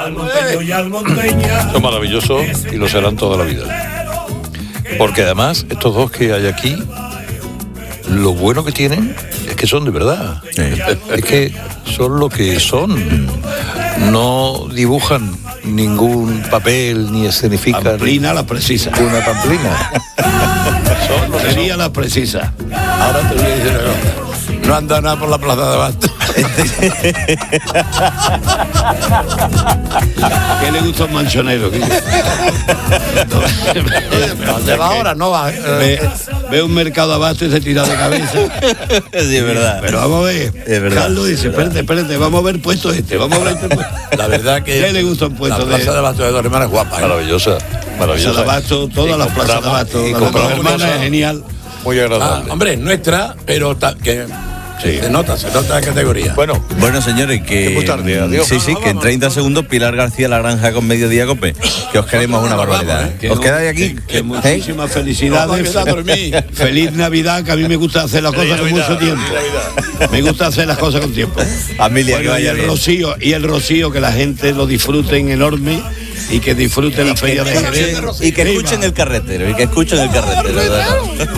Son maravillosos y lo serán toda la vida. Porque además, estos dos que hay aquí, lo bueno que tienen es que son de verdad. Es que son lo que son. No dibujan ningún papel ni escenifican. Pamplina la precisa. Una pamplina. Sería la precisa. Ahora te voy a decir una cosa. No anda nada por la plaza de Abasto. ¿Qué le gusta un manchonero? ¿Dónde va ahora? No va. Ve un mercado de Abasto y se tira de cabeza. Sí, es verdad. Pero vamos a ver. Es verdad. Carlos dice, espérate, vamos a ver puesto este. Vamos a ver este puesto. La verdad que ¿Qué le gusta un puesto la plaza de Abasto de Dos Hermanas es guapa. Maravillosa. Plaza de Abasto, todas las plazas de Abasto. y La de Dos compramos Hermanas cosas es genial. Muy agradable. Hombre, es nuestra, pero que se nota la categoría. Bueno, Señores, que muy tarde, adiós. sí, que en 30 segundos Pilar García La Granja con Mediodía Cope, que os queremos una barbaridad. Vamos, ¿Os quedáis aquí? Que muchísimas felicidades. Feliz Navidad, que a mí me gusta hacer las cosas con mucho tiempo. Me gusta hacer las cosas con tiempo. Amelia, que Bueno, y vaya el bien. rocío, que la gente lo disfrute en enorme y que disfruten la feria de Jerez. Y que escuchen el carretero,